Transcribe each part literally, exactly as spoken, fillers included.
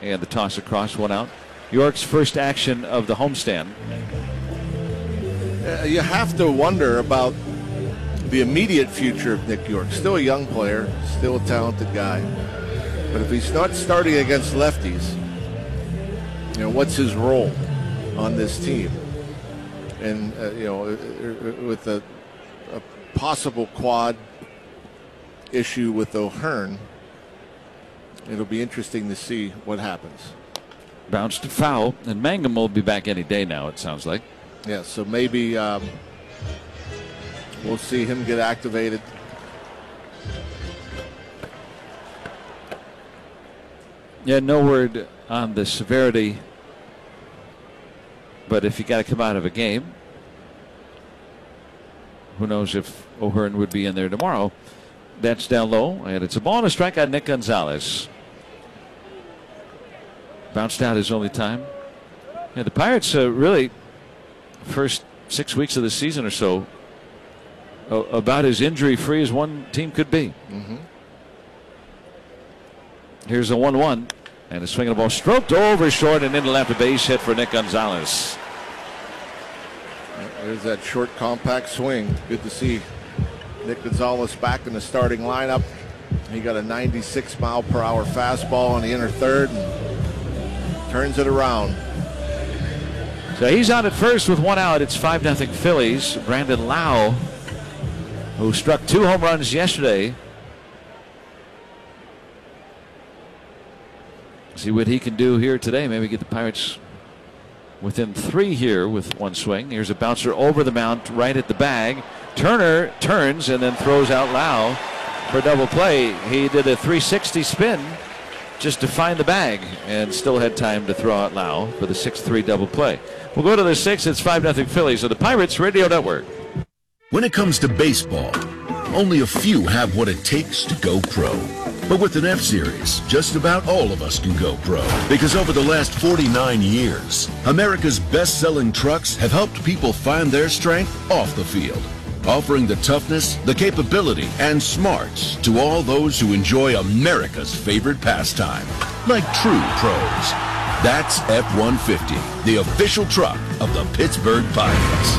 And the toss across, one out. York's first action of the homestand. Uh, you have to wonder about the immediate future of Nick York. Still a young player, still a talented guy. But if he's not starting against lefties, you know, what's his role on this team? And, uh, you know, with a, a possible quad issue with O'Hearn, it'll be interesting to see what happens. Bounced to foul, and Mangum will be back any day now, it sounds like. Yeah, so maybe um, we'll see him get activated. Yeah, no word on the severity, but if you got to come out of a game, who knows if O'Hearn would be in there tomorrow. That's down low, and it's a ball and a strike on Nick Gonzalez. Bounced out his only time. Yeah, the Pirates uh, really, first six weeks of the season or so, uh, about as injury-free as one team could be. Mm-hmm. Here's a one one, and a swinging ball stroked over short and into left, a base hit for Nick Gonzalez. There's that short, compact swing. Good to see Nick Gonzalez back in the starting lineup. He got a ninety-six mile per hour fastball on the inner third and turns it around. So he's out at first with one out. It's five nothing Phillies. Brandon Lau, who struck two home runs yesterday. See what he can do here today. Maybe get the Pirates within three here with one swing. Here's a bouncer over the mound right at the bag. Turner turns and then throws out Lau for a double play. He did a three sixty spin just to find the bag and still had time to throw out Lau for the six three double play. We'll go to the sixth. It's five nothing Phillies on the Pirates Radio Network. When it comes to baseball, only a few have what it takes to go pro. But with an F-Series, just about all of us can go pro. Because over the last forty-nine years, America's best-selling trucks have helped people find their strength off the field, offering the toughness, the capability, and smarts to all those who enjoy America's favorite pastime, like true pros. That's F one fifty, the official truck of the Pittsburgh Pirates.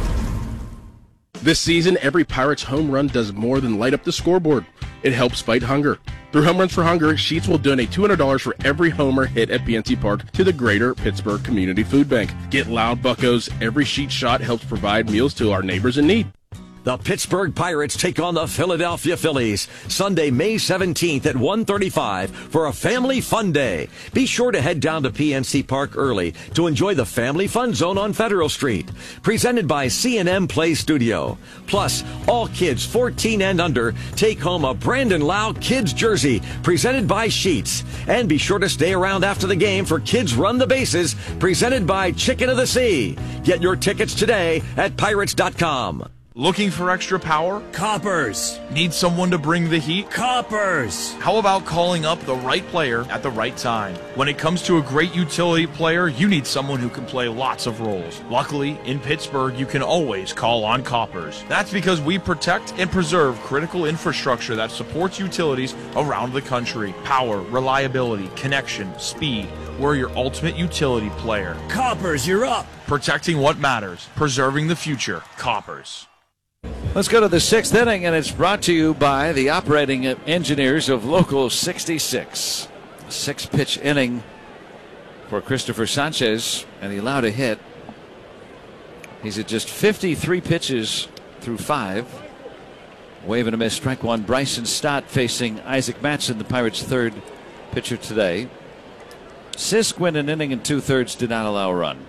This season, every Pirates home run does more than light up the scoreboard. It helps fight hunger. Through Home Runs for Hunger, Sheetz will donate two hundred dollars for every homer hit at B N C Park to the Greater Pittsburgh Community Food Bank. Get loud, buccos. Every Sheetz shot helps provide meals to our neighbors in need. The Pittsburgh Pirates take on the Philadelphia Phillies Sunday, May seventeenth at one thirty-five for a family fun day. Be sure to head down to P N C Park early to enjoy the Family Fun Zone on Federal Street. Presented by C and M Play Studio. Plus, all kids fourteen and under take home a Brandon Lau Kids jersey presented by Sheetz. And be sure to stay around after the game for Kids Run the Bases presented by Chicken of the Sea. Get your tickets today at pirates dot com. Looking for extra power? Coppers. Need someone to bring the heat? Coppers. How about calling up the right player at the right time? When it comes to a great utility player, you need someone who can play lots of roles. Luckily, in Pittsburgh, you can always call on Coppers. That's because we protect and preserve critical infrastructure that supports utilities around the country. Power, reliability, connection, speed. We're your ultimate utility player. Coppers, you're up. Protecting what matters. Preserving the future. Coppers. Let's go to the sixth inning, and it's brought to you by the operating engineers of Local sixty-six. Six-pitch inning for Christopher Sanchez, and he allowed a hit. He's at just fifty-three pitches through five. Wave and a miss, strike one. Bryson Stott facing Isaac Matson, the Pirates' third pitcher today. Sisk went an inning and two-thirds, did not allow a run.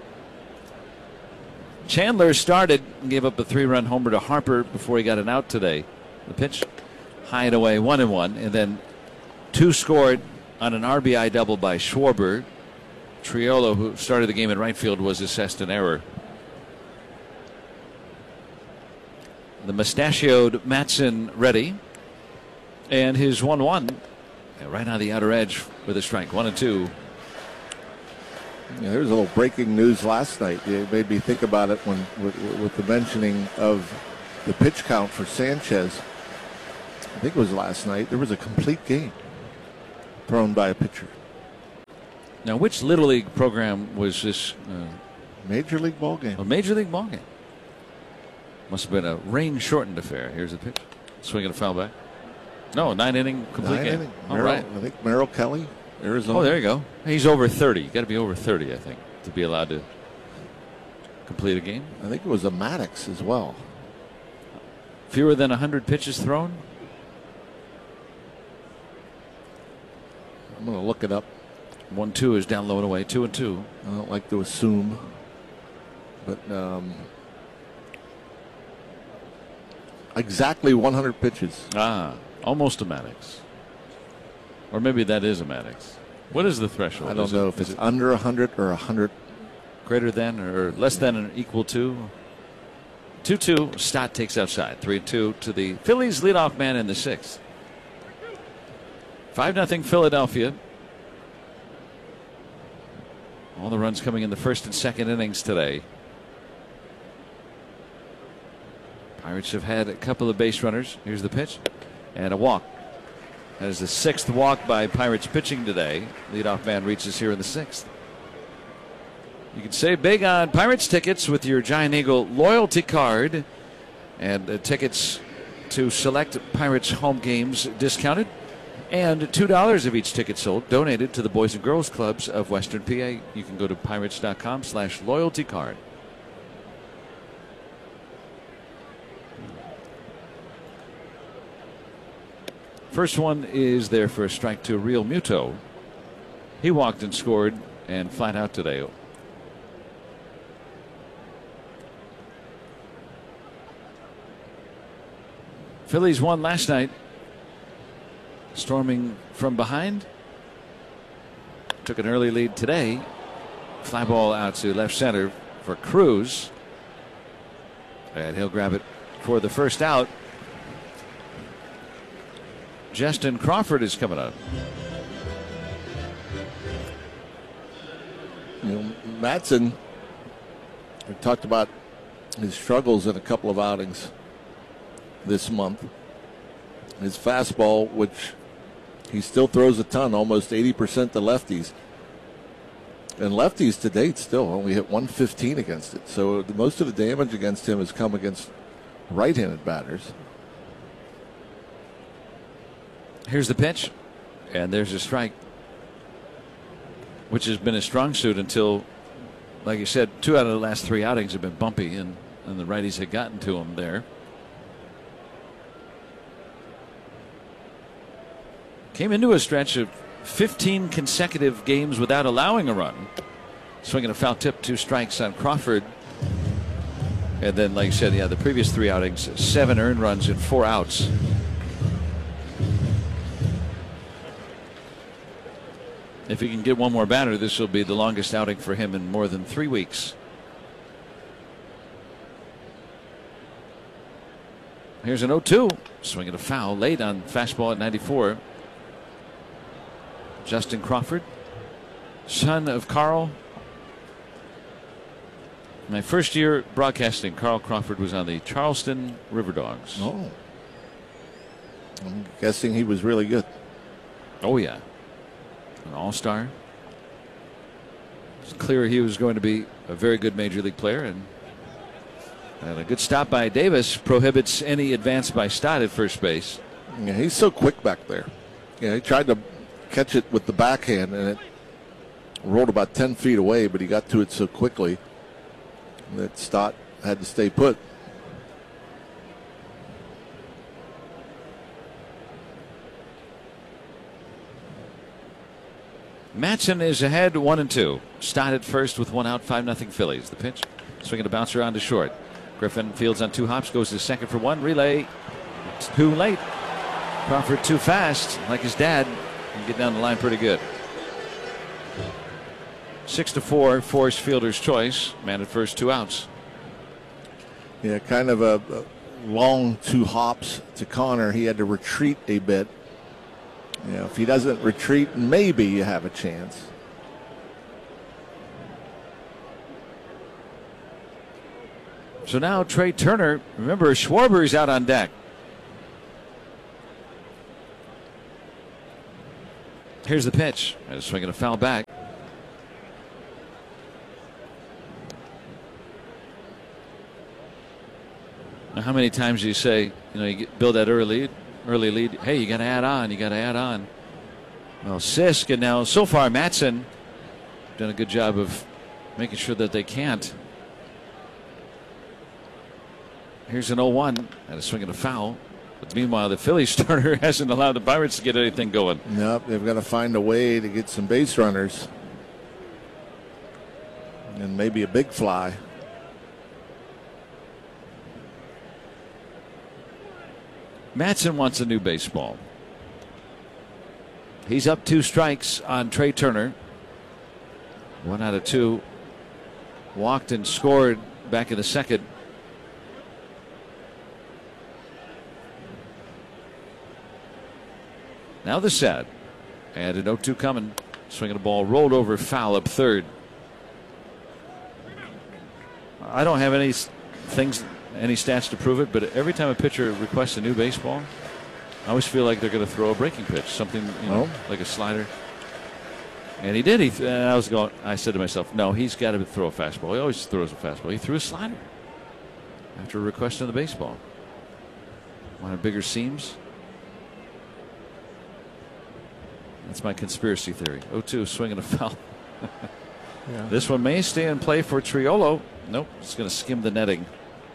Chandler started and gave up a three-run homer to Harper before he got an out today. The pitch high and away, one and one, and then two scored on an R B I double by Schwarber. Triolo, who started the game in right field, was assessed an error. The mustachioed Matson ready, and his one one right on the outer edge with a strike, one and two. Yeah, there was a little breaking news last night. It made me think about it when with, with the mentioning of the pitch count for Sanchez. I think it was last night. There was a complete game thrown by a pitcher. Now, which Little League program was this? Uh, Major League ball game. A Major League ball game. Must have been a rain-shortened affair. Here's the pitch. Swinging a foul back. No, nine-inning complete Nine game. inning. All Merrill, right. I think Merrill Kelly, Arizona. Oh, there you go. He's over thirty. You got to be over thirty, I think, to be allowed to complete a game. I think it was a Maddox as well. Fewer than one hundred pitches thrown? I'm going to look it up. one two is down low and away. two and two. I don't like to assume. But um, exactly one hundred pitches. Ah, almost a Maddox. Or maybe that is a Maddox. What is the threshold? I don't Is know it, if is it's it under one hundred or one hundred. greater than or less than or equal to? two two. Stott takes outside. three two to the Phillies leadoff man in the sixth. five nothing Philadelphia. All the runs coming in the first and second innings today. Pirates have had a couple of base runners. Here's the pitch. And a walk. That is the sixth walk by Pirates pitching today. Leadoff man reaches here in the sixth. You can save big on Pirates tickets with your Giant Eagle loyalty card. And uh, tickets to select Pirates home games discounted. And two dollars of each ticket sold donated to the Boys and Girls Clubs of Western P A. You can go to pirates.com slash loyalty card. First one is there for a strike to Real Muto. He walked and scored and flat out today. Phillies won last night. Storming from behind. Took an early lead today. Fly ball out to left center for Cruz. And he'll grab it for the first out. Justin Crawford is coming up. You know, Matson, we talked about his struggles in a couple of outings this month. His fastball, which he still throws a ton, almost eighty percent to lefties. And lefties to date still only hit one fifteen against it. So the, most of the damage against him has come against right-handed batters. Here's the pitch, and there's a strike, which has been a strong suit until, like you said, two out of the last three outings have been bumpy, and, and the righties had gotten to him there. Came into a stretch of fifteen consecutive games without allowing a run. Swinging a foul tip, two strikes on Crawford. And then, like you said, yeah, the previous three outings, seven earned runs and four outs. If he can get one more batter, this will be the longest outing for him in more than three weeks. Here's an oh two. Swinging a foul late on fastball at ninety-four. Justin Crawford, son of Carl. My first year broadcasting, Carl Crawford was on the Charleston River Dogs. Oh. I'm guessing he was really good. Oh, yeah. An all-star. It's clear he was going to be a very good major league player, and, and a good stop by Davis prohibits any advance by Stott at first base. Yeah, he's so quick back there. Yeah, he tried to catch it with the backhand, and it rolled about ten feet away, but he got to it so quickly that Stott had to stay put. Matson is ahead one and two. Stott at first with one out, five nothing Phillies. The pitch, swinging a bouncer on to short. Griffin fields on two hops, goes to second for one. Relay too late. Crawford too fast, like his dad. Can get down the line pretty good. Six to four, forced fielder's choice. Man at first, two outs. Yeah, kind of a, a long two hops to Connor. He had to retreat a bit. You know, if he doesn't retreat, maybe you have a chance. So now Trey Turner, remember Schwarber's out on deck. Here's the pitch. And swinging a foul back. how many times you say, you know, you get, build that early lead, early lead. Hey, you got to add on. You got to add on. Well, Sisk and now so far Mattson done a good job of making sure that they can't. Here's an oh one and a swing and a foul. But meanwhile, the Phillies starter hasn't allowed the Pirates to get anything going. Nope, they've got to find a way to get some base runners. And maybe a big fly. Mattson wants a new baseball. He's up two strikes on Trey Turner. One out of two. Walked and scored back in the second. Now the set. And an oh two coming. Swinging a ball rolled over, foul up third. I don't have any things, any stats to prove it, but every time a pitcher requests a new baseball, I always feel like they're going to throw a breaking pitch, something, you know, oh. like a slider. And he did. He th- and I was going. I said to myself, no, he's got to throw a fastball. He always throws a fastball. He threw a slider after a request on the baseball. Wanted bigger seams. That's my conspiracy theory. oh two swinging a foul. yeah. This one may stay in play for Triolo. Nope, it's going to skim the netting.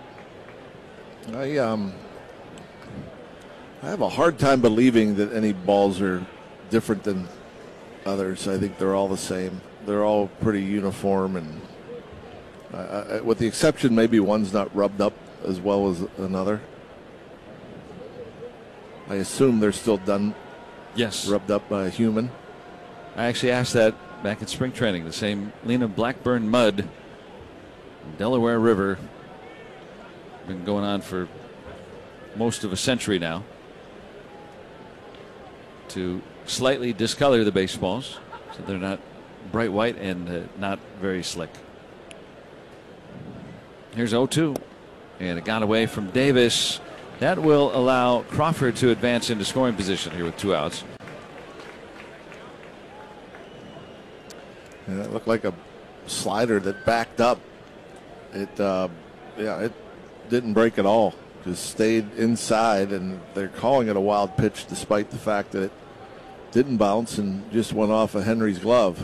I um, I have a hard time believing that any balls are different than others. I think they're all the same. They're all pretty uniform, and uh, I, with the exception maybe one's not rubbed up as well as another. I assume they're still done. Yes, rubbed up by a human. I actually asked that back in spring training. The same Lena Blackburn mud, Delaware River, been going on for most of a century now, to slightly discolor the baseballs so they're not bright white and uh, not very slick. Here's oh two, and it got away from Davis. That will allow Crawford to advance into scoring position here with two outs. And it looked like a slider that backed up. It, uh, yeah, it didn't break at all. Just stayed inside, and they're calling it a wild pitch despite the fact that it didn't bounce and just went off of Henry's glove.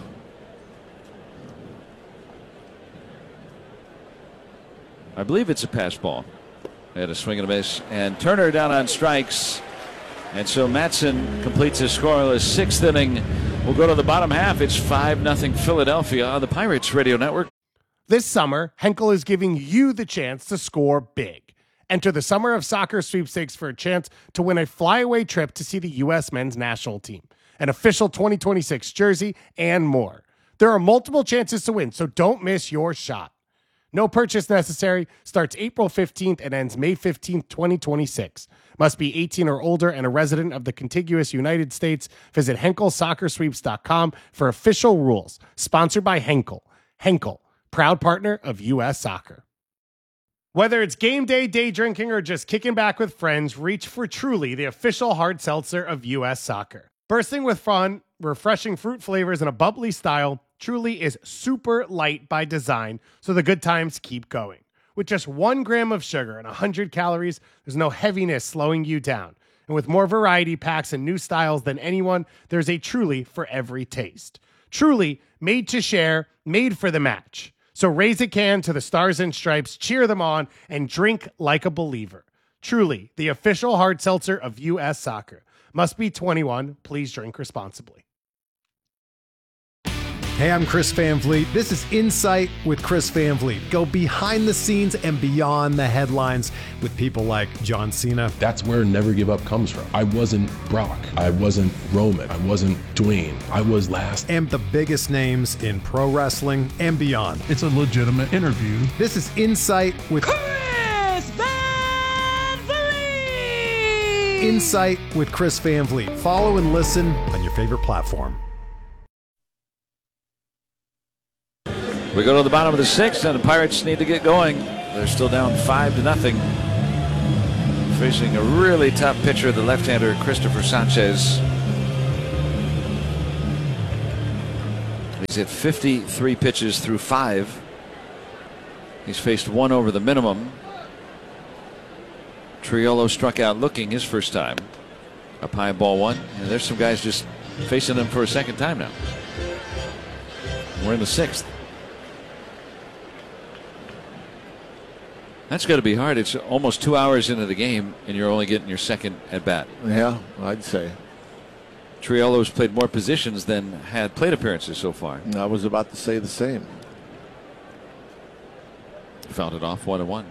I believe it's a pass ball. They had a swing and a miss, and Turner down on strikes, and so Mattson completes his scoreless sixth inning. We'll go to the bottom half. It's five nothing Philadelphia on the Pirates Radio Network. This summer, Henkel is giving you the chance to score big. Enter the Summer of Soccer sweepstakes for a chance to win a flyaway trip to see the U S men's national team, an official twenty twenty-six jersey, and more. There are multiple chances to win, so don't miss your shot. No purchase necessary. Starts April fifteenth and ends May fifteenth, twenty twenty-six. Must be eighteen or older and a resident of the contiguous United States. Visit Henkel Soccer Sweeps dot com for official rules. Sponsored by Henkel. Henkel, proud partner of U S Soccer. Whether it's game day, day drinking, or just kicking back with friends, reach for Truly, the official hard seltzer of U S Soccer. Bursting with fun, refreshing fruit flavors, and a bubbly style, Truly is super light by design, so the good times keep going. With just one gram of sugar and one hundred calories, there's no heaviness slowing you down. And with more variety packs and new styles than anyone, there's a Truly for every taste. Truly, made to share, made for the match. So raise a can to the Stars and Stripes, cheer them on, and drink like a believer. Truly, the official hard seltzer of U S Soccer. Must be twenty-one. Please drink responsibly. Hey, I'm Chris Van Vliet. This is Insight with Chris Van Vliet. Go behind the scenes and beyond the headlines with people like John Cena. That's where Never Give Up comes from. I wasn't Brock. I wasn't Roman. I wasn't Dwayne. I was last. And the biggest names in pro wrestling and beyond. It's a legitimate interview. This is Insight with Chris Van Vliet. Insight with Chris Van Vliet. Follow and listen on your favorite platform. We go to the bottom of the sixth, and the Pirates need to get going. They're still down five to nothing. Facing a really tough pitcher, the left-hander Christopher Sanchez. He's hit fifty-three pitches through five. He's faced one over the minimum. Triolo struck out looking his first time. Up high, ball one. And there's some guys just facing him for a second time now. We're in the sixth. That's got to be hard. It's almost two hours into the game, and you're only getting your second at bat. Yeah, I'd say. Triolo's played more positions than had plate appearances so far. I was about to say the same. Fouled it off, one and one.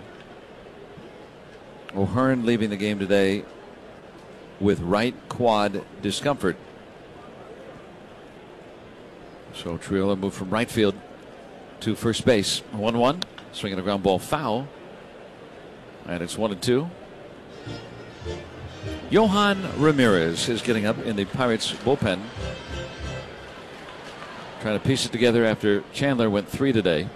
O'Hearn leaving the game today with right quad discomfort. So Triolo moved from right field to first base. one one. Swinging a ground ball foul. And it's one and two. Johan Ramirez is getting up in the Pirates bullpen. Trying to piece it together after Chandler went three today.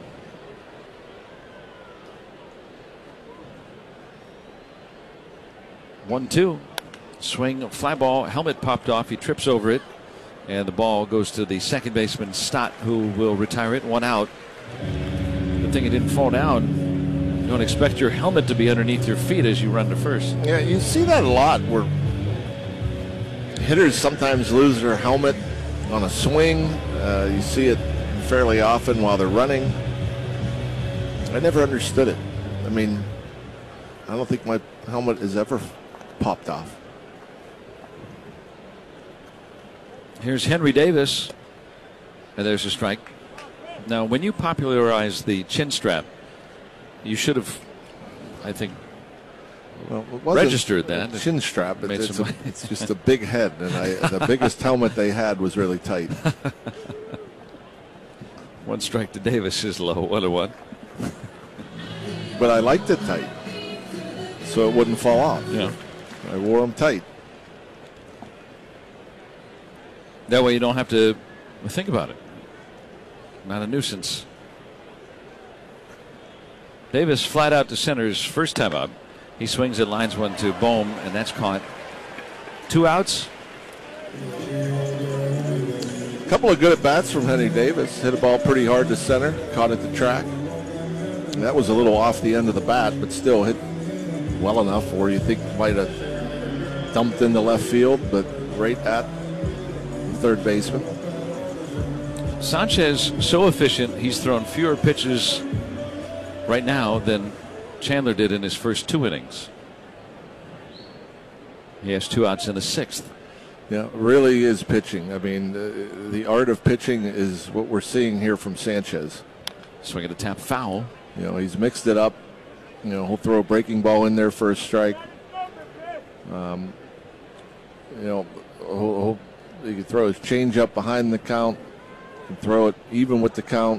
one two. Swing, fly ball, helmet popped off. He trips over it. And the ball goes to the second baseman, Stott, who will retire it. One out. Good thing it didn't fall down. You don't expect your helmet to be underneath your feet as you run to first. Yeah, you see that a lot where hitters sometimes lose their helmet on a swing. Uh, you see it fairly often while they're running. I never understood it. I mean, I don't think my helmet has ever popped off. Here's Henry Davis. And there's a strike. Now, when you popularized the chin strap, you should have, I think, well, it wasn't registered that. a chin strap. It, it's, some... a, it's just a big head, and I, the biggest helmet they had was really tight. One strike to Davis is low, one to one. But I liked it tight, so it wouldn't fall off. Yeah, I wore them tight. That way you don't have to think about it. Not a nuisance. Davis flat out to center's first time up. He swings and lines one to Bohm, and that's caught. Two outs. A couple of good at bats from Henry Davis. Hit a ball pretty hard to center, caught at the track. And that was a little off the end of the bat, but still hit well enough where you think might have dumped into left field, but right at the third baseman. Sanchez so efficient, he's thrown fewer pitches right now than Chandler did in his first two innings. He has two outs in the sixth. Yeah, really is pitching. I mean, uh, the art of pitching is what we're seeing here from Sanchez. Swinging a tap foul. You know, he's mixed it up. You know, he'll throw a breaking ball in there for a strike. Um, you know, he'll, he'll, he can throw his changeup behind the count. He can throw it even with the count.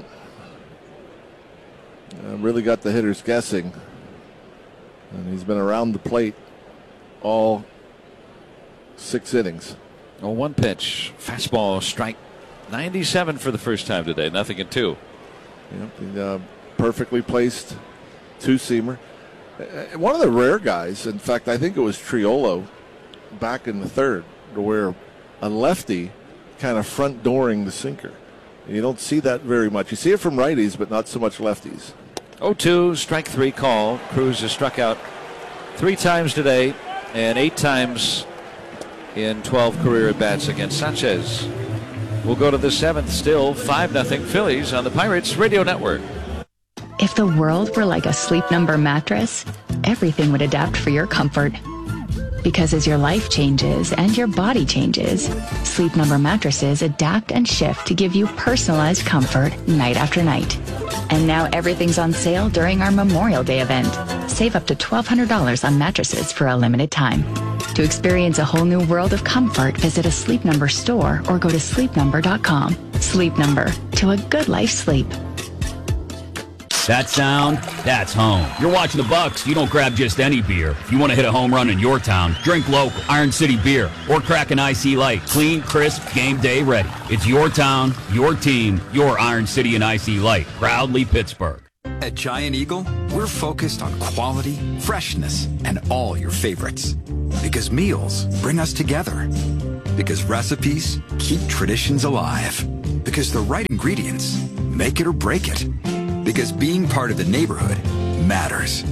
Uh, really got the hitters guessing. And he's been around the plate all six innings. Oh, one pitch. Fastball strike. ninety-seven for the first time today. Nothing in two. Yep, the, uh, perfectly placed two-seamer. Uh, one of the rare guys, in fact, I think it was Triolo back in the third, to where a lefty kind of front-dooring the sinker. You don't see that very much. You see it from righties, but not so much lefties. oh two, strike three call. Cruz has struck out three times today and eight times in twelve career at-bats against Sanchez. We'll go to the seventh, still five nothing Phillies on the Pirates Radio Network. If the world were like a Sleep Number mattress, everything would adapt for your comfort. Because as your life changes and your body changes, Sleep Number mattresses adapt and shift to give you personalized comfort night after night. And now everything's on sale during our Memorial Day event. Save up to twelve hundred dollars on mattresses for a limited time. To experience a whole new world of comfort, visit a Sleep Number store or go to sleep number dot com. Sleep Number, to a good life sleep. That sound, that's home. You're watching the Bucks, you don't grab just any beer. If you want to hit a home run in your town, drink local Iron City beer or crack an Icy Light. Clean, crisp, game day ready. It's your town, your team, your Iron City and Icy Light. Proudly Pittsburgh. At Giant Eagle, we're focused on quality, freshness, and all your favorites. Because meals bring us together. Because recipes keep traditions alive. Because the right ingredients make it or break it. Because being part of the neighborhood matters.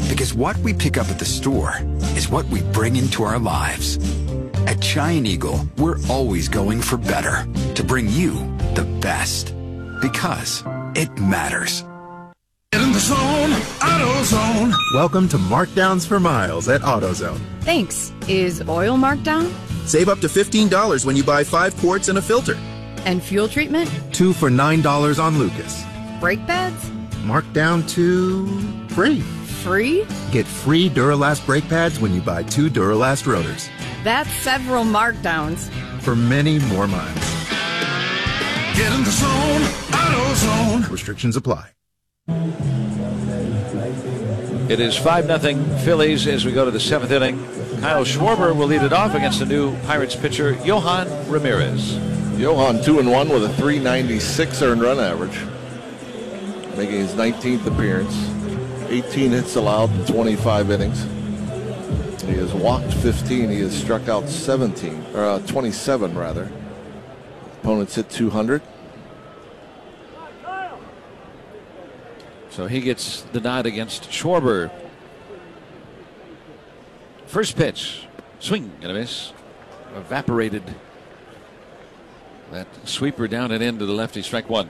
Because what we pick up at the store is what we bring into our lives. At Giant Eagle, we're always going for better to bring you the best. Because it matters. Get in the zone, AutoZone. Welcome to Markdowns for Miles at AutoZone. Thanks. Is oil marked down? Save up to fifteen dollars when you buy five quarts and a filter. And fuel treatment? Two for nine dollars on Lucas. Brake pads? Marked down to free. Free? Get free Duralast brake pads when you buy two Duralast rotors. That's several markdowns. For many more miles. Get in the zone, AutoZone. Restrictions apply. It is five nothing Phillies as we go to the seventh inning. Kyle Schwarber will lead it off against the new Pirates pitcher, Yohan Ramirez. Yohan two and one with a three ninety-six earned run average, making his nineteenth appearance. eighteen hits allowed in twenty-five innings. He has walked fifteen. He has struck out seventeen, or uh, twenty-seven rather. Opponents hit two hundred. So he gets the nod against Schwarber. First pitch, swing and a miss. Evaporated that sweeper down and into the lefty, strike one.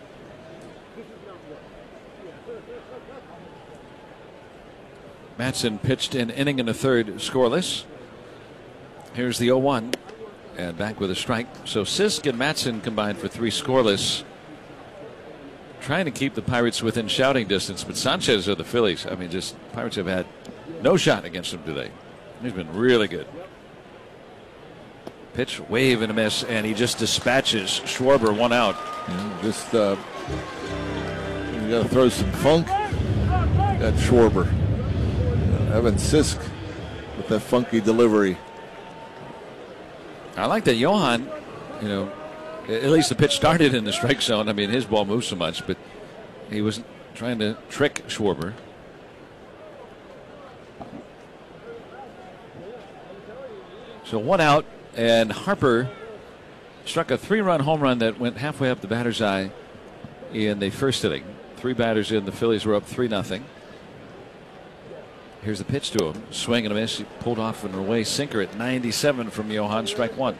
Matson pitched an inning and a third scoreless. Here's the oh one and back with a strike. So Sisk and Matson combined for three scoreless. Trying to keep the Pirates within shouting distance, but Sanchez or the Phillies, I mean, just Pirates have had no shot against him today. He's been really good. Pitch, wave, and a miss, and he just dispatches Schwarber, one out. Yeah, just uh, you got to throw some funk at Schwarber. Uh, Evan Sisk with that funky delivery. I like that Yohan, you know, at least the pitch started in the strike zone. I mean, his ball moves so much, but he was trying to trick Schwarber. So one out, and Harper struck a three-run home run that went halfway up the batter's eye in the first inning. Three batters in, the Phillies were up three nothing. Here's the pitch to him. Swing and a miss. He pulled off an away sinker at ninety-seven from Yohan, strike one.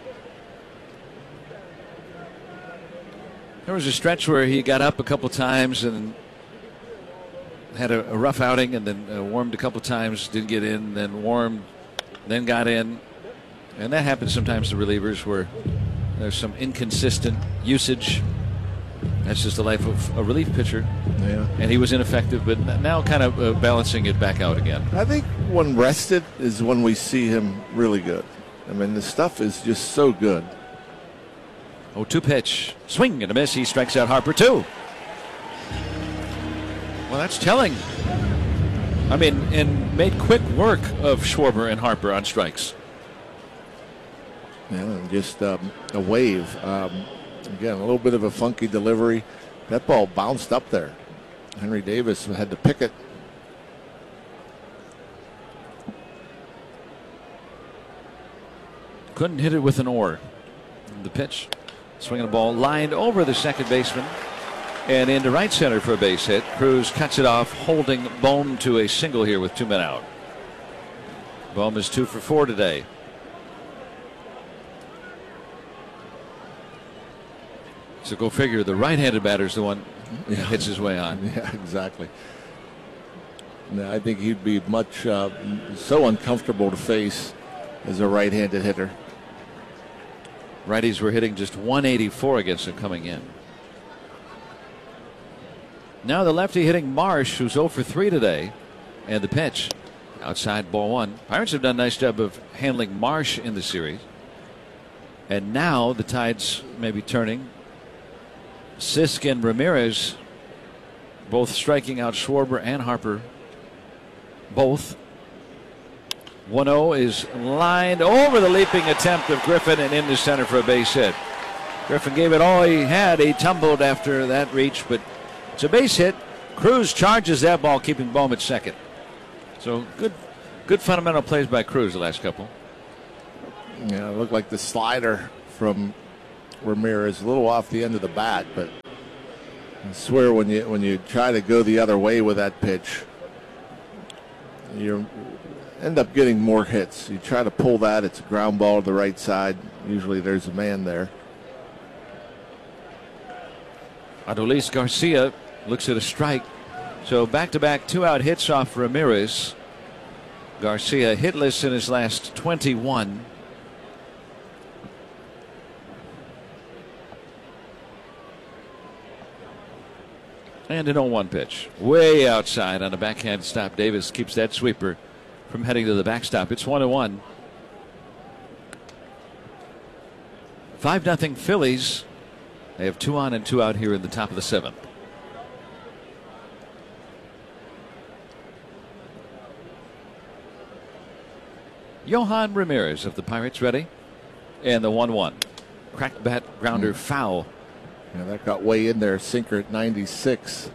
There was a stretch where he got up a couple times and had a, a rough outing, and then uh, warmed a couple times, didn't get in, then warmed, then got in. And that happens sometimes to relievers where there's some inconsistent usage. That's just the life of a relief pitcher. Yeah. And he was ineffective, but now kind of uh, balancing it back out again. I think when rested is when we see him really good. I mean, the stuff is just so good. oh two pitch. Swing and a miss. He strikes out Harper, too. Well, that's telling. I mean, and made quick work of Schwarber and Harper on strikes. Yeah, and just um, a wave. Um, again, a little bit of a funky delivery. That ball bounced up there. Henry Davis had to pick it. Couldn't hit it with an oar. The pitch. Swinging the ball lined over the second baseman and into right center for a base hit. Cruz cuts it off, holding Bohm to a single here with two men out. Bohm is two for four today. So go figure, the right-handed batter is the one yeah. that hits his way on. Yeah, exactly. No, I think he'd be much uh, so uncomfortable to face as a right-handed hitter. Righties were hitting just one eighty-four against him coming in. Now the lefty hitting Marsh, who's oh for three today. And the pitch. Outside, ball one. Pirates have done a nice job of handling Marsh in the series. And now the tides may be turning. Sisk and Ramirez both striking out Schwarber and Harper. Both. one oh is lined over the leaping attempt of Griffin and into center for a base hit. Griffin gave it all he had. He tumbled after that reach, but it's a base hit. Cruz charges that ball, keeping Bohm at second. So good, good fundamental plays by Cruz the last couple. Yeah, it looked like the slider from Ramirez a little off the end of the bat, but I swear when you when you try to go the other way with that pitch, you end up getting more hits. You try to pull that, it's a ground ball to the right side. Usually there's a man there. Adolis Garcia looks at a strike. So back-to-back two-out hits off Ramirez. Garcia hitless in his last twenty-one. And an oh one pitch. Way outside on a backhand stop. Davis keeps that sweeper from heading to the backstop. It's one oh one. five nothing Phillies. They have two on and two out here in the top of the seventh. Yohan Ramirez of the Pirates ready. And the one one. Cracked bat grounder mm. foul. Yeah, that got way in there. Sinker at ninety-six.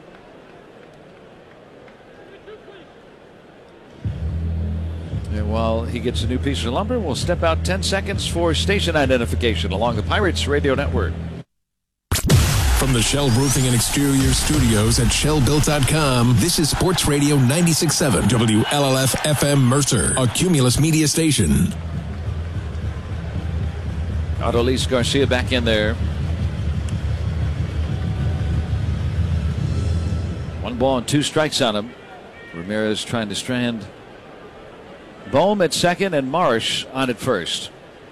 And while he gets a new piece of lumber, we'll step out ten seconds for station identification along the Pirates Radio Network. From the Shell Roofing and Exterior Studios at shell built dot com, this is Sports Radio ninety-six point seven W L L F F M Mercer, a Cumulus media station. Adolis Garcia back in there. One ball and two strikes on him. Ramirez trying to strand Bohm at second and Marsh on at first.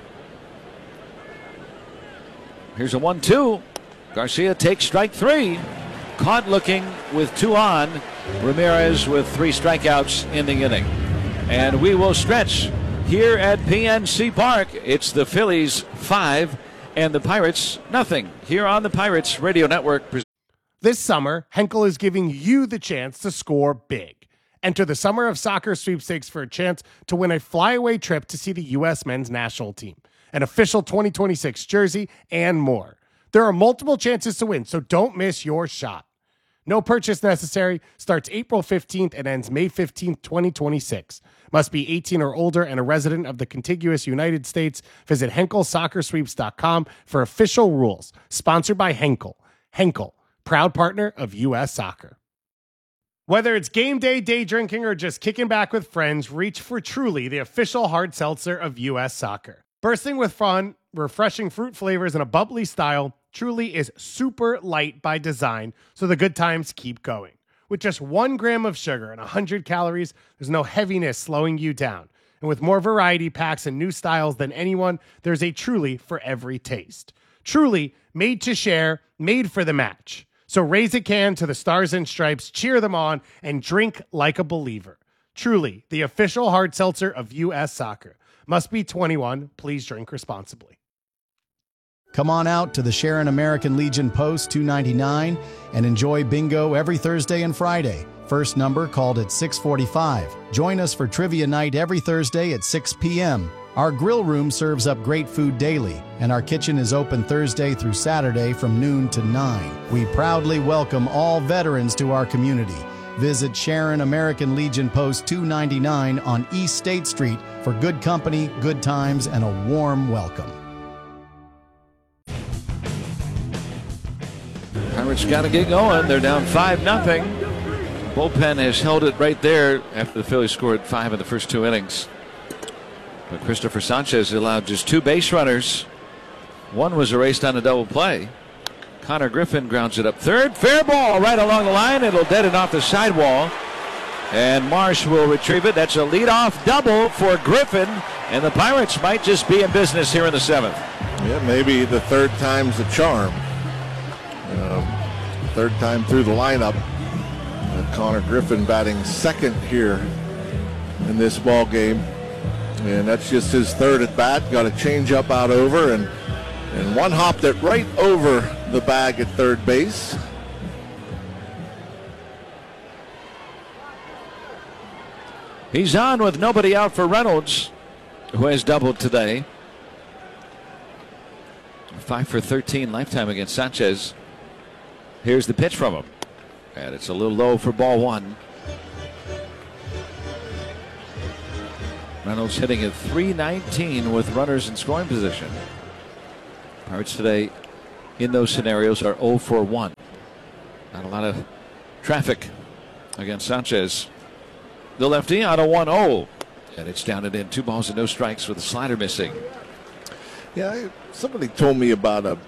Here's a one two. Garcia takes strike three. Caught looking with two on. Ramirez with three strikeouts in the inning. And we will stretch here at P N C Park. It's the Phillies five and the Pirates nothing here on the Pirates Radio Network. This summer, Henkel is giving you the chance to score big. Enter the Summer of Soccer sweepstakes for a chance to win a flyaway trip to see the U S men's national team, an official twenty twenty-six jersey, and more. There are multiple chances to win, so don't miss your shot. No purchase necessary. Starts April fifteenth and ends May fifteenth, twenty twenty-six. Must be eighteen or older and a resident of the contiguous United States. Visit Henkel Soccer Sweeps dot com for official rules. Sponsored by Henkel. Henkel, proud partner of U S Soccer. Whether it's game day, day drinking, or just kicking back with friends, reach for Truly, the official hard seltzer of U S Soccer. Bursting with fun, refreshing fruit flavors, and a bubbly style, Truly is super light by design, so the good times keep going. With just one gram of sugar and one hundred calories, there's no heaviness slowing you down. And with more variety packs and new styles than anyone, there's a Truly for every taste. Truly, made to share, made for the match. So raise a can to the Stars and Stripes, cheer them on, and drink like a believer. Truly, the official hard seltzer of U S Soccer. Must be twenty-one. Please drink responsibly. Come on out to the Sharon American Legion Post two ninety-nine and enjoy bingo every Thursday and Friday. First number called at six forty-five. Join us for trivia night every Thursday at six p.m. Our grill room serves up great food daily, and our kitchen is open Thursday through Saturday from noon to nine. We proudly welcome all veterans to our community. Visit Sharon American Legion Post two ninety-nine on East State Street for good company, good times, and a warm welcome. Pirates got to get going. They're down five nothing. Bullpen has held it right there after the Phillies scored five in the first two innings. But Christopher Sanchez allowed just two base runners. One was erased on a double play. Connor Griffin grounds it up third. Fair ball right along the line. It'll dead it off the sidewall. And Marsh will retrieve it. That's a leadoff double for Griffin. And the Pirates might just be in business here in the seventh. Yeah, maybe the third time's a charm. Uh, third time through the lineup. Uh, Connor Griffin batting second here in this ball game. And that's just his third at bat. Got a change up out over and and one hopped it right over the bag at third base. He's on with nobody out for Reynolds, who has doubled today. Five for thirteen lifetime against Sanchez. Here's the pitch from him. And it's a little low for ball one. Reynolds hitting at three nineteen with runners in scoring position. Pirates today in those scenarios are oh for one. Not a lot of traffic against Sanchez. the lefty on a one oh. And it's down and in. Two balls and no strikes with the slider missing. Yeah, I, somebody told me about a,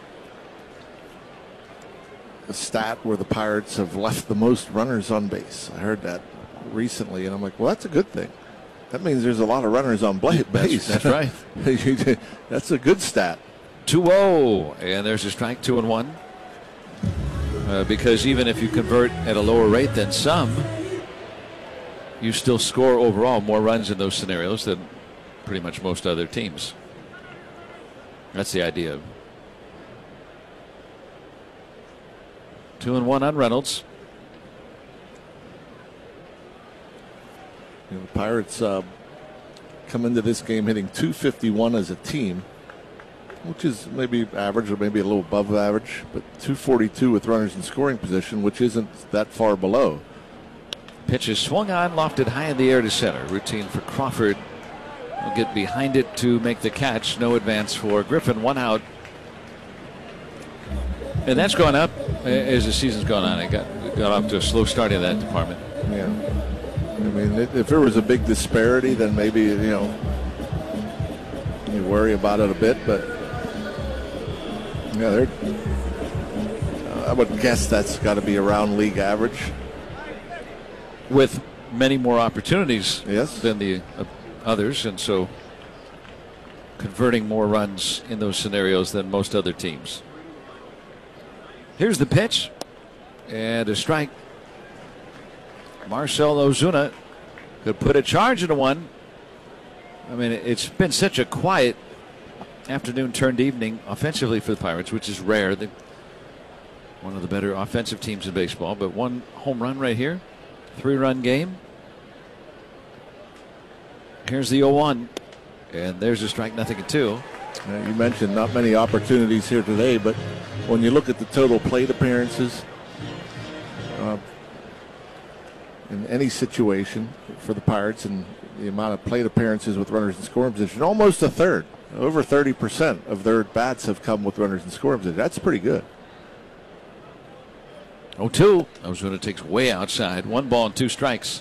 a stat where the Pirates have left the most runners on base. I heard that recently, and I'm like, well, that's a good thing. That means there's a lot of runners on base. That's, that's right. That's a good stat. two oh, and there's a strike, two and one. Uh, because even if you convert at a lower rate than some, you still score overall more runs in those scenarios than pretty much most other teams. That's the idea. Two and one on Reynolds. You know, the Pirates uh, come into this game hitting two fifty-one as a team, which is maybe average or maybe a little above average, but two forty-two with runners in scoring position, which isn't that far below. Pitch is swung on, lofted high in the air to center. Routine for Crawford. Will get behind it to make the catch. No advance for Griffin. One out. And that's gone up as the season's gone on. It got, got off to a slow start in that department. Yeah. I mean, if there was a big disparity, then maybe, you know, you worry about it a bit. But, yeah, they're, uh, I would guess that's got to be around league average. With many more opportunities yes. than the uh, others, and so converting more runs in those scenarios than most other teams. Here's the pitch, and a strike. Marcell Ozuna could put a charge into one. I mean, it's been such a quiet afternoon turned evening offensively for the Pirates, which is rare. They're one of the better offensive teams in baseball, but one home run right here. Three-run game. Here's the oh one, and there's a strike, nothing at two. Uh, you mentioned not many opportunities here today, but when you look at the total plate appearances uh, in any situation for the Pirates and the amount of plate appearances with runners in scoring position, almost a third, over thirty percent of their bats have come with runners in scoring position. That's pretty good. oh two. Ozuna takes way outside. One ball and two strikes.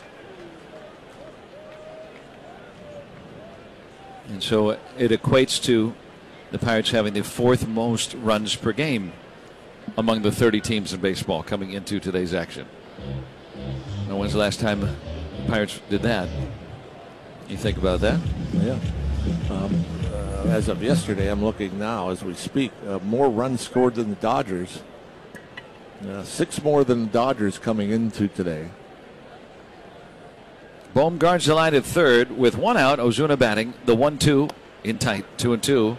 And so it equates to the Pirates having the fourth most runs per game among the thirty teams in baseball coming into today's action. Now, when's the last time the Pirates did that? You think about that? Yeah. Um, uh, as of yesterday, I'm looking now as we speak, uh, more runs scored than the Dodgers. Uh, six more than the Dodgers coming into today. Bohm guards the line at third with one out. Ozuna batting the one two in tight, two and two.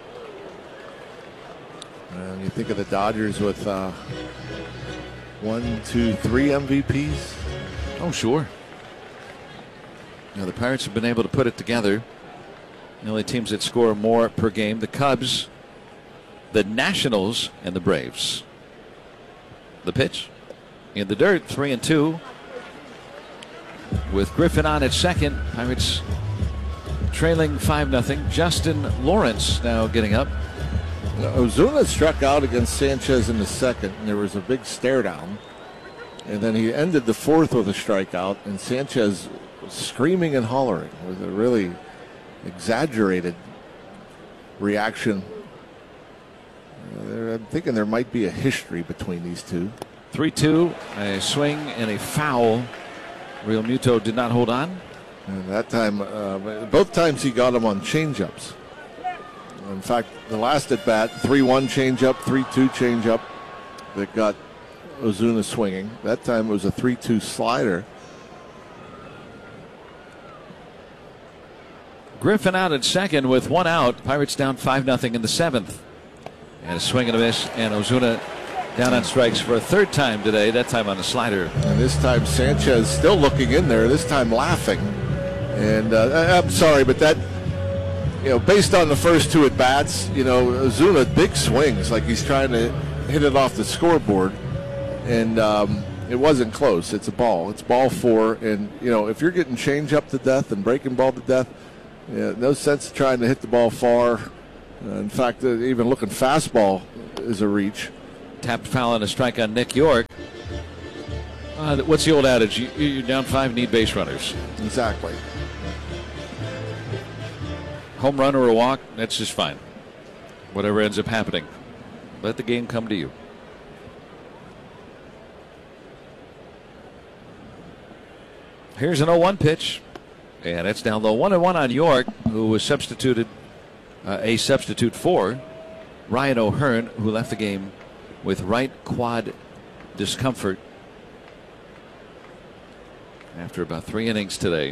And you think of the Dodgers with uh, one, two, three M V Ps. Oh, sure. Now the Pirates have been able to put it together. The only teams that score more per game: the Cubs, the Nationals, and the Braves. The pitch in the dirt, three and two. With Griffin on at second, Pirates trailing five nothing. Justin Lawrence now getting up. Now, Ozuna struck out against Sanchez in the second, and there was a big stare down. And then he ended the fourth with a strikeout, and Sanchez was screaming and hollering with a really exaggerated reaction. Uh, I'm thinking there might be a history between these two. three two, a swing and a foul. Real Muto did not hold on. And that time, uh, both times he got him on changeups. In fact, the last at bat, three one changeup, three two changeup that got Ozuna swinging. That time it was a three two slider. Griffin out at second with one out. Pirates down five nothing in the seventh. And a swing and a miss, and Ozuna down on strikes for a third time today, that time on a slider. And this time Sanchez still looking in there, this time laughing. And uh, I'm sorry, but that, you know, based on the first two at bats, you know, Ozuna big swings, like he's trying to hit it off the scoreboard. And um, it wasn't close. It's a ball. It's ball four. And, you know, if you're getting change up to death and breaking ball to death, yeah, no sense trying to hit the ball far. Uh, in fact, uh, even looking fastball is a reach. Tapped foul and a strike on Nick York. Uh, what's the old adage? You, you're down five, need base runners. Exactly. Home run or a walk, that's just fine. Whatever ends up happening, let the game come to you. Here's an oh one pitch, and it's down low. one and one on York, who was substituted, uh, a substitute for Ryan O'Hearn, who left the game with right quad discomfort after about three innings today.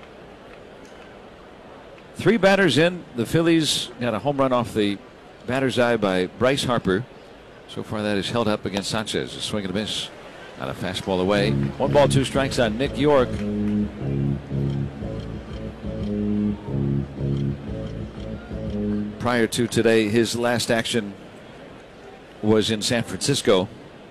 Three batters in. The Phillies got a home run off the batter's eye by Bryce Harper. So far that is held up against Sanchez. A swing and a miss on a fastball away. One ball, two strikes on Nick York. Prior to today, his last action was in San Francisco.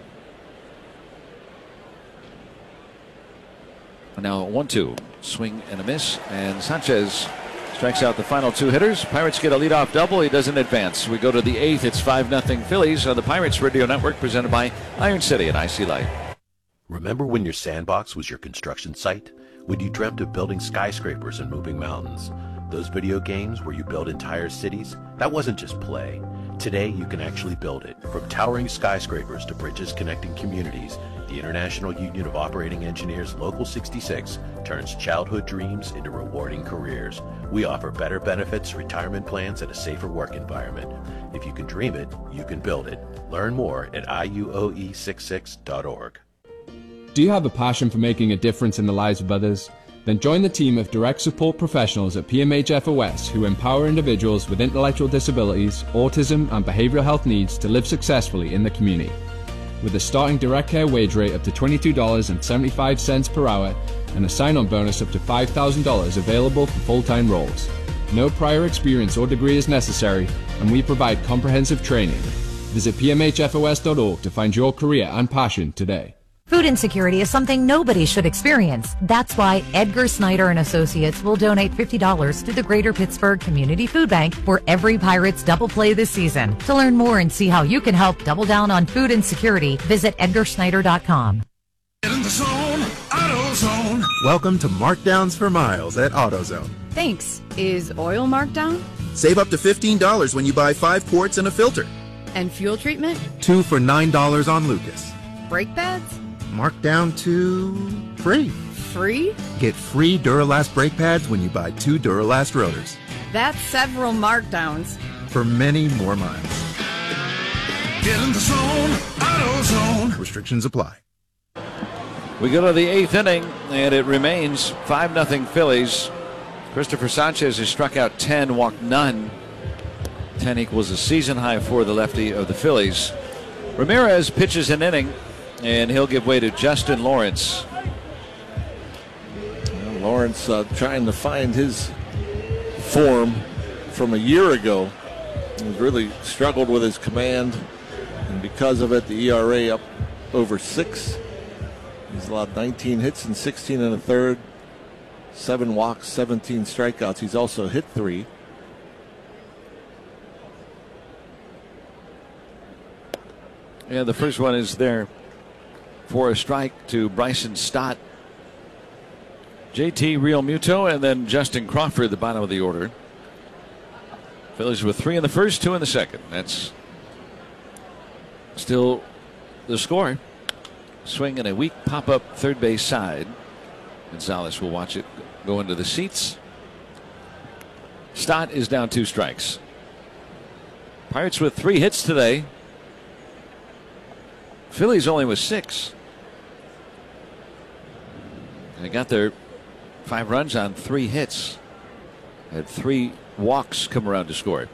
Now one two. Swing and a miss. And Sanchez strikes out the final two hitters. Pirates get a leadoff double. He doesn't advance. We go to the eighth. It's five nothing Phillies on the Pirates Radio Network, presented by Iron City and I C Light. Remember when your sandbox was your construction site? When you dreamt of building skyscrapers and moving mountains? Those video games where you build entire cities? That wasn't just play. Today you can actually build it. From towering skyscrapers to bridges connecting communities, the International Union of Operating Engineers Local sixty-six turns childhood dreams into rewarding careers. We offer better benefits, retirement plans, and a safer work environment. If you can dream it, you can build it. Learn more at I U O E sixty-six dot org. Do you have a passion for making a difference in the lives of others? Then join the team of direct support professionals at P M H F O S who empower individuals with intellectual disabilities, autism, and behavioral health needs to live successfully in the community. With a starting direct care wage rate up to twenty-two dollars and seventy-five cents per hour and a sign-on bonus up to five thousand dollars available for full-time roles. No prior experience or degree is necessary, and we provide comprehensive training. Visit P M H F O S dot org to find your career and passion today. Food insecurity is something nobody should experience. That's why Edgar Snyder and Associates will donate fifty dollars to the Greater Pittsburgh Community Food Bank for every Pirates double play this season. To learn more and see how you can help double down on food insecurity, visit edgar snyder dot com. Get in the zone, AutoZone. Welcome to Markdowns for Miles at AutoZone. Thanks. Is oil marked down? Save up to fifteen dollars when you buy five quarts and a filter. And fuel treatment? Two for nine dollars on Lucas. Brake pads? Marked down to free. Free? Get free Duralast brake pads when you buy two Duralast rotors. That's several markdowns. For many more miles. Get in the zone, AutoZone. Restrictions apply. We go to the eighth inning, and it remains five nothing Phillies. Christopher Sanchez has struck out ten, walked none. ten equals a season high for the lefty of the Phillies. Ramirez pitches an inning, and he'll give way to Justin Lawrence. Well, Lawrence uh, trying to find his form from a year ago. He's really struggled with his command, and because of it, the E R A up over six. He's allowed nineteen hits and sixteen and a third, seven walks, seventeen strikeouts. He's also hit three. Yeah, the first one is there for a strike to Bryson Stott. J T Realmuto and then Justin Crawford, the bottom of the order. Phillies with three in the first, two in the second. That's still the score. Swing and a weak pop-up third base side. Gonzalez will watch it go into the seats. Stott is down two strikes. Pirates with three hits today. Phillies only with six. They got their five runs on three hits. Had three walks come around to score it.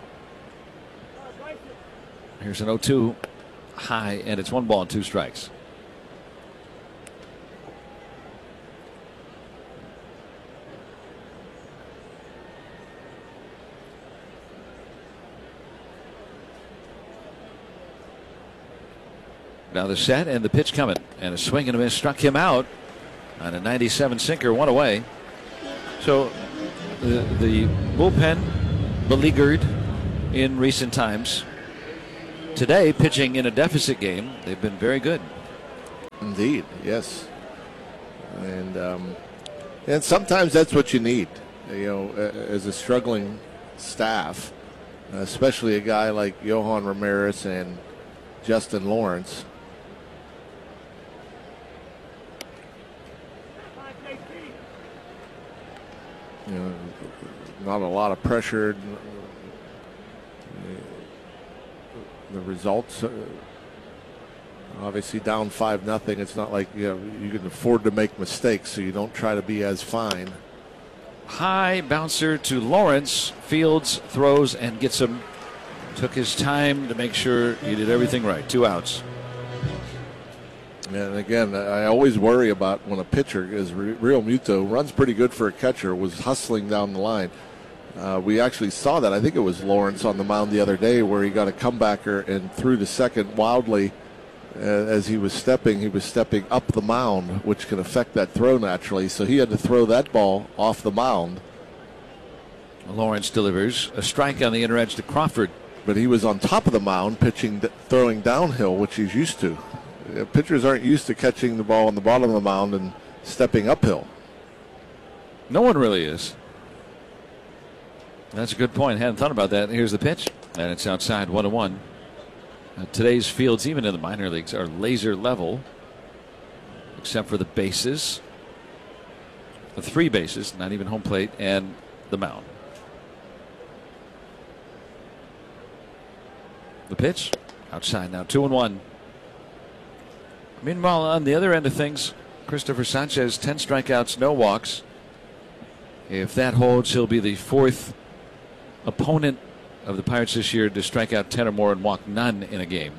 Here's an oh two high, and it's one ball and two strikes. Now the set and the pitch coming, and a swing and a miss struck him out on a ninety-seven sinker, one away. So the, the bullpen beleaguered in recent times. Today, pitching in a deficit game, they've been very good. Indeed, yes. And um, and sometimes that's what you need, you know, as a struggling staff, especially a guy like Johan Ramirez and Justin Lawrence. You know, not a lot of pressure. The results, uh, obviously down five nothing. It's not like, you know, you can afford to make mistakes, so you don't try to be as fine. High bouncer to Lawrence. Fields throws and gets him. Took his time to make sure he did everything right. Two outs. And again, I always worry about when a pitcher, is Real Muto, runs pretty good for a catcher, was hustling down the line. Uh, we actually saw that. I think it was Lawrence on the mound the other day where he got a comebacker and threw to second wildly. Uh, as he was stepping, he was stepping up the mound, which can affect that throw naturally. So he had to throw that ball off the mound. Lawrence delivers a strike on the inner edge to Crawford. But he was on top of the mound pitching, throwing downhill, which he's used to. Uh, pitchers aren't used to catching the ball on the bottom of the mound and stepping uphill. No one really is. That's a good point. Hadn't thought about that. Here's the pitch, and it's outside, one to one. Uh, today's fields, even in the minor leagues, are laser level, except for the bases, the three bases, not even home plate, and the mound. The pitch, outside now, two and one. Meanwhile, on the other end of things, Christopher Sanchez, ten strikeouts, no walks. If that holds, he'll be the fourth opponent of the Pirates this year to strike out ten or more and walk none in a game.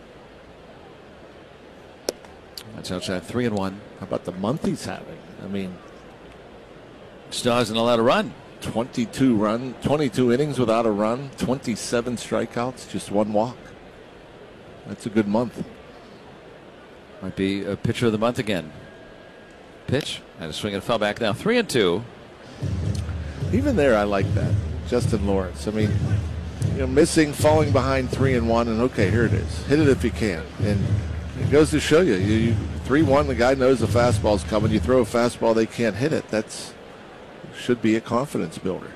That's outside, three and one. How about the month he's having? I mean, still hasn't allowed a run. twenty-two run, twenty-two innings without a run, twenty-seven strikeouts, just one walk. That's a good month. Might be a pitcher of the month again. Pitch and a swing and a foul back now. Three and two. Even there, I like that. Justin Lawrence. I mean, you know, missing, falling behind three and one, and okay, here it is. Hit it if you can. And it goes to show you, you, you three one. The guy knows the fastball's coming. You throw a fastball, they can't hit it. That's should be a confidence builder.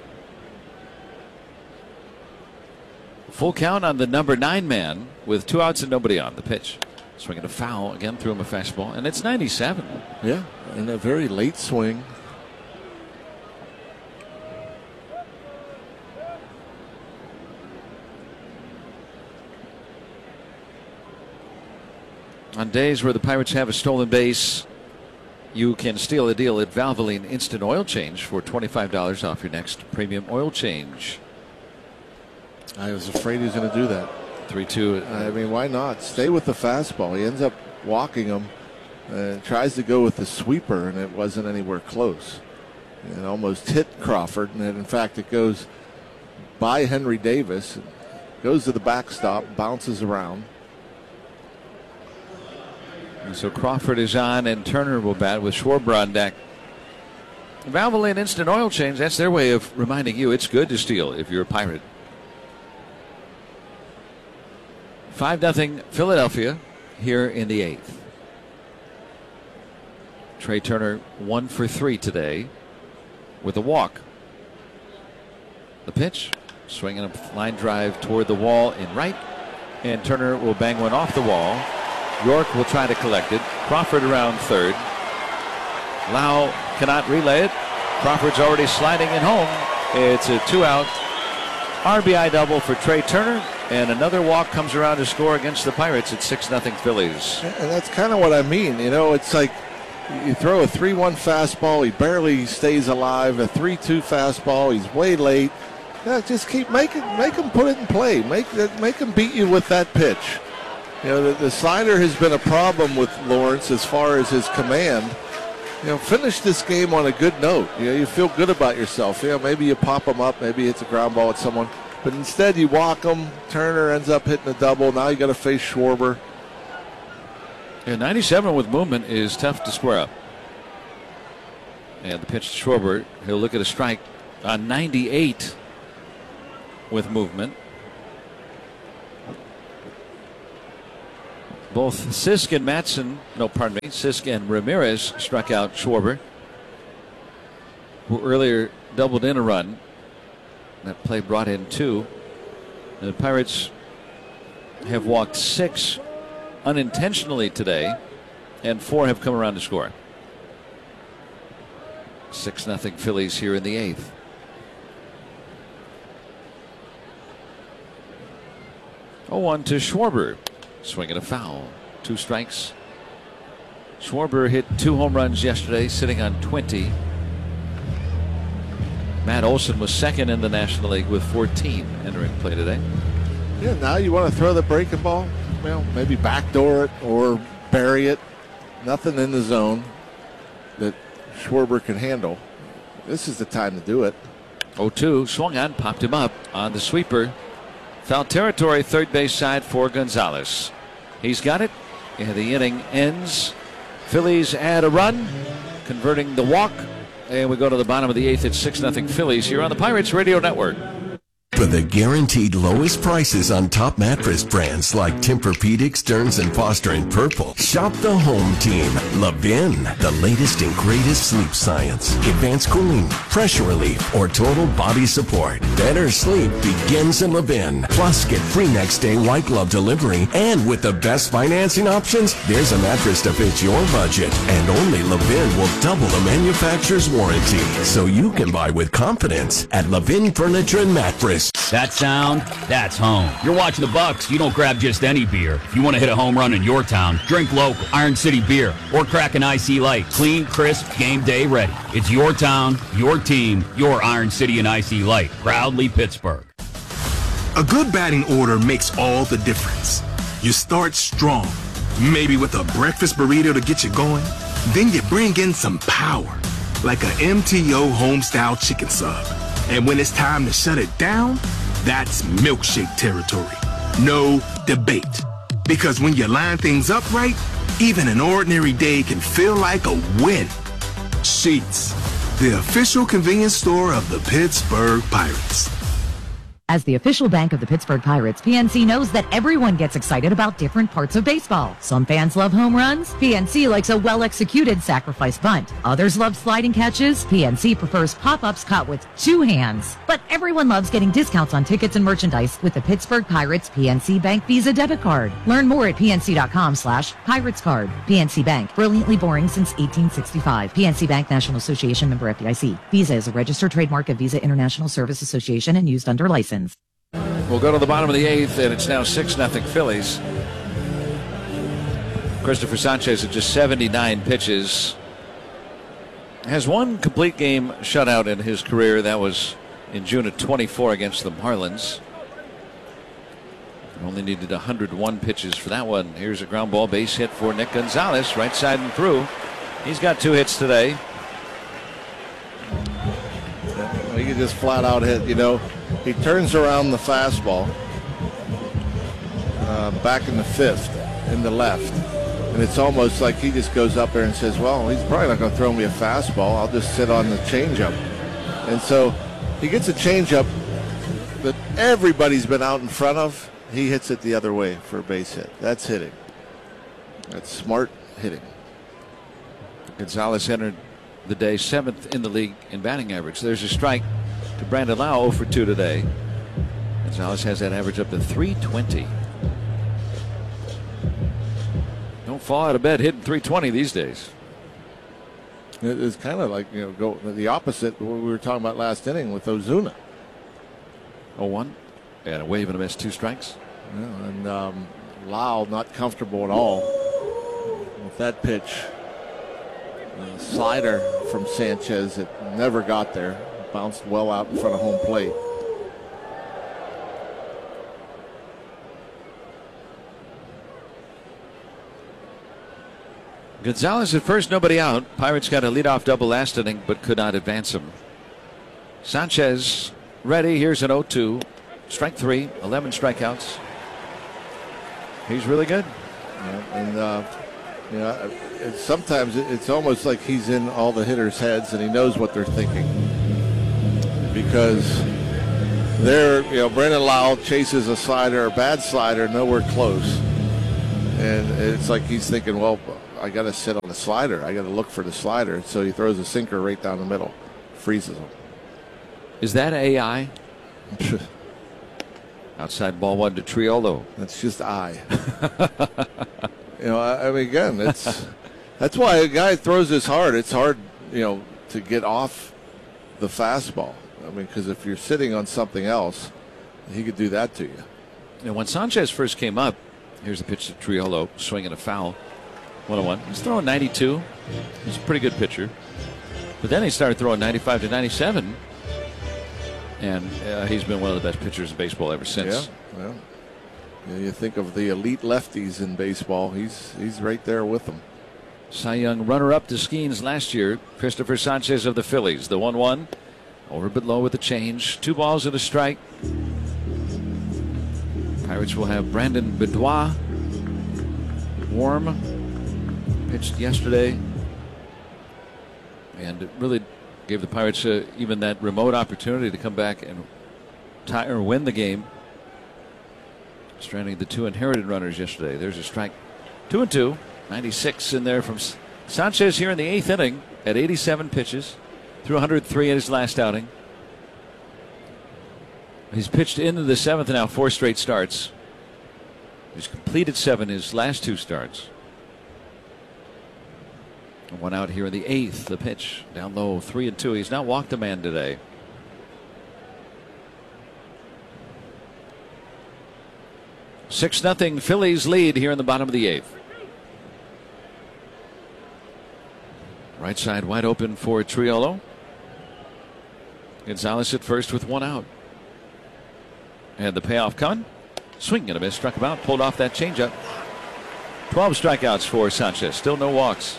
Full count on the number nine man with two outs and nobody on. The pitch. Swinging a foul again, threw him a fastball, and it's ninety-seven. Yeah, and a very late swing. On days where the Pirates have a stolen base, you can steal a deal at Valvoline Instant Oil Change for twenty-five dollars off your next premium oil change. I was afraid he was going to do that. three two. I mean, why not? Stay with the fastball. He ends up walking him and tries to go with the sweeper, and it wasn't anywhere close. It almost hit Crawford, and in fact, it goes by Henry Davis, goes to the backstop, bounces around. And so Crawford is on, and Turner will bat with Schwarber on deck. Valvoline Instant Oil Change, that's their way of reminding you it's good to steal if you're a Pirate. five nothing Philadelphia here in the eighth. Trey Turner one for three today with a walk. The pitch, swinging a line drive toward the wall in right, and Turner will bang one off the wall. York will try to collect it. Crawford around third. Lau cannot relay it. Crawford's already sliding in home. It's a two-out R B I double for Trey Turner, and another walk comes around to score against the Pirates at six nothing Phillies. And that's kind of what I mean. You know, it's like you throw a three one fastball, he barely stays alive. A three two fastball, he's way late. Yeah, just keep making, make him put it in play. Make make him beat you with that pitch. You know, the, the slider has been a problem with Lawrence as far as his command. You know, finish this game on a good note. You know, you feel good about yourself. You know, maybe you pop him up, maybe it's a ground ball at someone, but instead you walk him. Turner ends up hitting a double. Now you got to face Schwarber. Yeah, ninety-seven with movement is tough to square up. And the pitch to Schwarber, he'll look at a strike on ninety-eight with movement. Both Sisk and Matson, no, pardon me, Sisk and Ramirez struck out Schwarber, who earlier doubled in a run. That play brought in two. The Pirates have walked six unintentionally today, and four have come around to score. Six nothing Phillies here in the eighth. oh one to Schwarber. Swinging a foul. Two strikes. Schwarber hit two home runs yesterday, sitting on twenty. Matt Olson was second in the National League with fourteen entering play today. Yeah, now you want to throw the breaking ball? Well, maybe backdoor it or bury it. Nothing in the zone that Schwarber can handle. This is the time to do it. oh two, swung on, popped him up on the sweeper. Foul territory, third base side for Gonzalez. He's got it, and the inning ends. Phillies add a run, converting the walk, and we go to the bottom of the eighth. It's six nothing Phillies here on the Pirates Radio Network. For the guaranteed lowest prices on top mattress brands like Tempur-Pedic, Stearns and Foster and Purple, shop the home team. Levin, the latest and greatest sleep science, advanced cooling, pressure relief, or total body support. Better sleep begins in Levin. Plus, get free next day white glove delivery, and with the best financing options, there's a mattress to fit your budget. And only Levin will double the manufacturer's warranty, so you can buy with confidence at Levin Furniture and Mattress. That sound, that's home. You're watching the Bucks, you don't grab just any beer. If you want to hit a home run in your town, drink local Iron City beer or crack an Icy Light. Clean, crisp, game day ready. It's your town, your team, your Iron City and Icy Light. Proudly Pittsburgh. A good batting order makes all the difference. You start strong, maybe with a breakfast burrito to get you going. Then you bring in some power, like a M T O homestyle chicken sub. And when it's time to shut it down, that's milkshake territory. No debate. Because when you line things up right, even an ordinary day can feel like a win. Sheets, the official convenience store of the Pittsburgh Pirates. As the official bank of the Pittsburgh Pirates, P N C knows that everyone gets excited about different parts of baseball. Some fans love home runs. P N C likes a well-executed sacrifice bunt. Others love sliding catches. P N C prefers pop-ups caught with two hands. But everyone loves getting discounts on tickets and merchandise with the Pittsburgh Pirates P N C Bank Visa debit card. Learn more at pnc.com slash Pirates card. P N C Bank, brilliantly boring since eighteen sixty-five. P N C Bank National Association member F D I C. Visa is a registered trademark of Visa International Service Association and used under license. We'll go to the bottom of the eighth, and it's now six nothing Phillies. Christopher Sanchez at just seventy-nine pitches. Has one complete game shutout in his career. That was in June of twenty-four against the Marlins. Only needed one hundred one pitches for that one. Here's a ground ball base hit for Nick Gonzalez, right side and through. He's got two hits today. He can just flat out hit, you know. He turns around the fastball uh, back in the fifth, in the left. And it's almost like he just goes up there and says, well, he's probably not going to throw me a fastball. I'll just sit on the changeup. And so he gets a changeup that everybody's been out in front of. He hits it the other way for a base hit. That's hitting. That's smart hitting. Gonzalez entered the day seventh in the league in batting average. There's a strike to Brandon Lau, oh for two today. Gonzalez has that average up to three twenty. Don't fall out of bed hitting three twenty these days. It's kind of like, you know, go the opposite of what we were talking about last inning with Ozuna. oh one. And a wave and a miss, two strikes. Yeah, and um, Lau not comfortable at all with that pitch. Uh, slider from Sanchez that never got there. Bounced well out in front of home plate. Gonzalez at first, nobody out. Pirates got a leadoff double last inning, but could not advance him. Sanchez ready. Here's an oh two. Strike three, eleven strikeouts. He's really good. Yeah, and uh, you know, it's, sometimes it's almost like he's in all the hitters' heads and he knows what they're thinking. Because they're, you know, Brandon Lau chases a slider, a bad slider, nowhere close. And it's like he's thinking, well, I got to sit on the slider. I got to look for the slider. So he throws a sinker right down the middle, freezes him. Is that A I? Outside ball one to Triolo. That's just I. you know, I, I mean, again, it's that's why a guy throws this hard. It's hard, you know, to get off the fastball. I mean, because if you're sitting on something else, he could do that to you. And when Sanchez first came up, here's the pitch to Triolo, swinging a foul. one oh one. He's throwing ninety-two. He's a pretty good pitcher. But then he started throwing ninety-five to ninety-seven. And uh, he's been one of the best pitchers in baseball ever since. Yeah, well, you, know, you think of the elite lefties in baseball. He's he's right there with them. Cy Young runner-up to Skeens last year. Christopher Sanchez of the Phillies. The one one. Over a bit low with the change. Two balls and a strike. Pirates will have Brandon Bedoya. Warm. Pitched yesterday. And it really gave the Pirates uh, even that remote opportunity to come back and tie or win the game. Stranding the two inherited runners yesterday. There's a strike. Two and two. ninety-six in there from Sanchez here in the eighth inning at eighty-seven pitches. Threw one hundred three in his last outing. He's pitched into the seventh now, four straight starts. He's completed seven his last two starts. One out here in the eighth. The pitch down low, three and two. He's not walked a man today. Six nothing Phillies lead here in the bottom of the eighth. Right side wide open for Triolo. Gonzalez at first with one out. And the payoff coming. Swing and a miss. Struck him out. Pulled off that changeup. twelve strikeouts for Sanchez. Still no walks.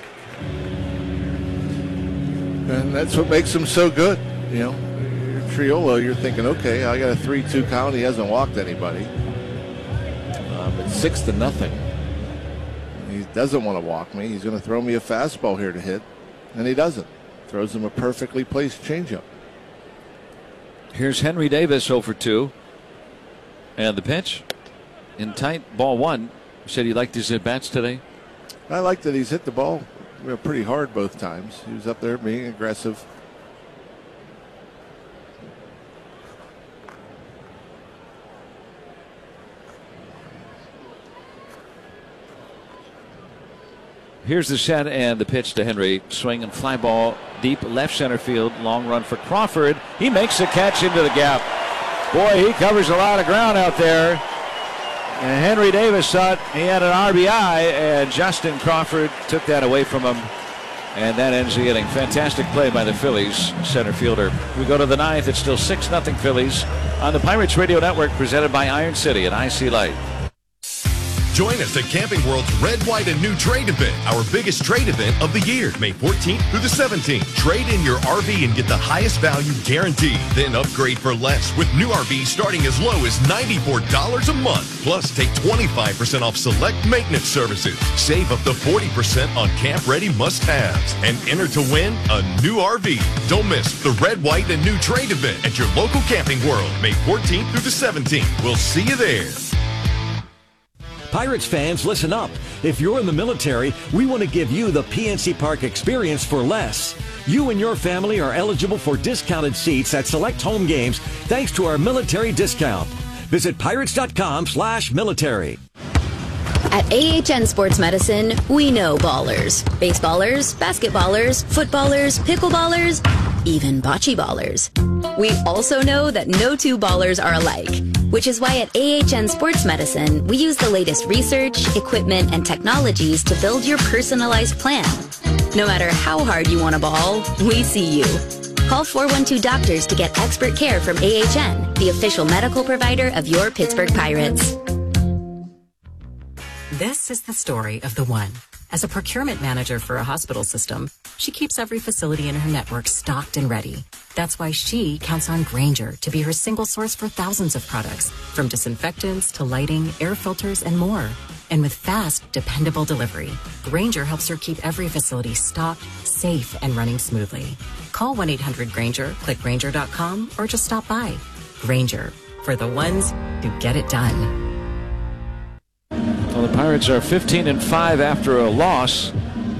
And that's what makes him so good. You know, Triolo, you're thinking, okay, I got a three two count. He hasn't walked anybody. Um, it's six to nothing. He doesn't want to walk me. He's going to throw me a fastball here to hit. And he doesn't. Throws him a perfectly placed changeup. Here's Henry Davis oh for two. And the pitch in tight, ball one. You said he liked his at-bats today? I like that he's hit the ball you know, pretty hard both times. He was up there being aggressive. Here's the set and the pitch to Henry. Swing and fly ball deep left center field. Long run for Crawford. He makes the catch into the gap. Boy, he covers a lot of ground out there. And Henry Davis thought he had an R B I, and Justin Crawford took that away from him. And that ends the inning. Fantastic play by the Phillies center fielder. We go to the ninth. It's still six nothing Phillies on the Pirates Radio Network, presented by Iron City and I C Light. Join us at Camping World's Red, White, and New Trade event, our biggest trade event of the year, May fourteenth through the seventeenth. Trade in your R V and get the highest value guaranteed. Then upgrade for less with new R Vs starting as low as ninety-four dollars a month. Plus, take twenty-five percent off select maintenance services. Save up to forty percent on camp-ready must-haves. And enter to win a new R V. Don't miss the Red, White, and New Trade event at your local Camping World, May fourteenth through the seventeenth. We'll see you there. Pirates fans, listen up. If you're in the military, we want to give you the P N C Park experience for less. You and your family are eligible for discounted seats at select home games thanks to our military discount. Visit pirates.com slash military. At A H N Sports Medicine, we know ballers. Baseballers, basketballers, footballers, pickleballers, even bocce ballers. We also know that no two ballers are alike, which is why at A H N Sports Medicine, we use the latest research, equipment, and technologies to build your personalized plan. No matter how hard you want to ball, we see you. Call four one two Doctors to get expert care from A H N, the official medical provider of your Pittsburgh Pirates. This is the story of the one. As a procurement manager for a hospital system, she keeps every facility in her network stocked and ready. That's why she counts on Grainger to be her single source for thousands of products, from disinfectants to lighting, air filters, and more. And with fast, dependable delivery, Grainger helps her keep every facility stocked, safe, and running smoothly. Call one eight hundred Grainger, click Grainger dot com, or just stop by. Grainger, for the ones who get it done. Well, the Pirates are fifteen and five after a loss.